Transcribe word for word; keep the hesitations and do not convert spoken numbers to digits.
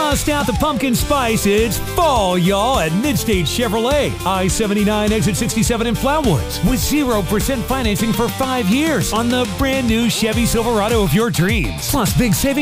Bust out the pumpkin spice. It's fall, y'all, at Midstate Chevrolet. I seventy-nine, exit sixty-seven in Flatwoods. With zero percent financing for five years on the brand new Chevy Silverado of your dreams. Plus, big savings